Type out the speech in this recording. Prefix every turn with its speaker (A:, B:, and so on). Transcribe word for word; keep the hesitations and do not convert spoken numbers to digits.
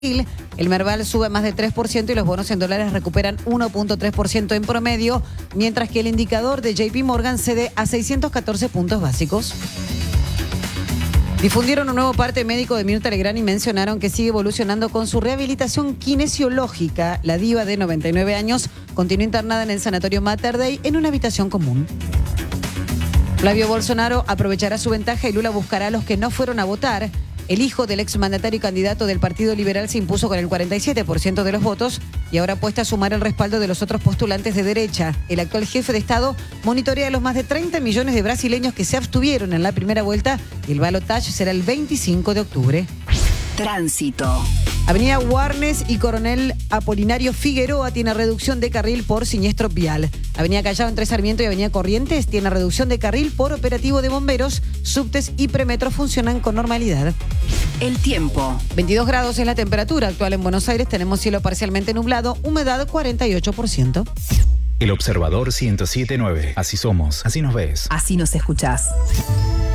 A: El Merval sube más de tres por ciento y los bonos en dólares recuperan uno punto tres por ciento en promedio, mientras que el indicador de J P Morgan cede a seiscientos catorce puntos básicos. Difundieron un nuevo parte médico de Mirta Legrand y mencionaron que sigue evolucionando con su rehabilitación kinesiológica. La diva de noventa y nueve años continúa internada en el sanatorio Mater Dei en una habitación común. Flavio Bolsonaro aprovechará su ventaja y Lula buscará a los que no fueron a votar. El hijo del exmandatario y candidato del Partido Liberal se impuso con el cuarenta y siete por ciento de los votos y ahora apuesta a sumar el respaldo de los otros postulantes de derecha. El actual jefe de Estado monitorea a los más de treinta millones de brasileños que se abstuvieron en la primera vuelta y el balotaje será el veinticinco de octubre.
B: Tránsito.
A: Avenida Warnes y Coronel Apolinario Figueroa tiene reducción de carril por siniestro vial. Avenida Callao entre Sarmiento y Avenida Corrientes tiene reducción de carril por operativo de bomberos. Subtes y premetros funcionan con normalidad.
B: El tiempo.
A: veintidós grados es la temperatura actual en Buenos Aires. Tenemos cielo parcialmente nublado, humedad cuarenta y ocho por ciento.
C: El Observador ciento siete punto nueve. Así somos, así nos ves.
B: Así nos escuchás.